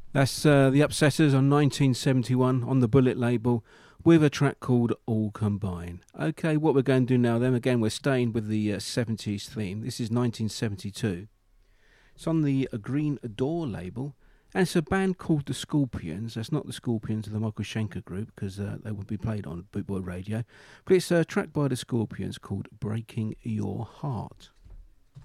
That's the Upsetters on 1971 on the Bullet label with a track called All Combine. Okay, what we're going to do now then, again, we're staying with the 70s theme. This is 1972. It's on the Green Door label, and it's a band called the Scorpions. That's not the Scorpions of the Michael Schenker group, because they would be played on Bootboy Radio. But it's a track by the Scorpions called Breaking Your Heart.